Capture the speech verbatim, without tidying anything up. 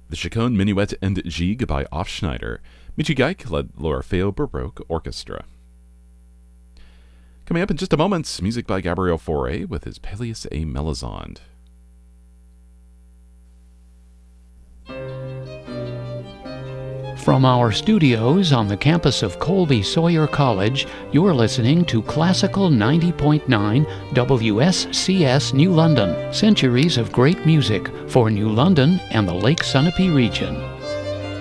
The Chaconne Minuet and Gigue by Aufschneider. Michi Geik led l'Orfeo Baroque Orchestra. Coming up in just a moment, music by Gabriel Fauré with his Pelléas et Mélisande. From our studios on the campus of Colby Sawyer College, you're listening to Classical ninety point nine W S C S New London, centuries of great music for New London and the Lake Sunapee region.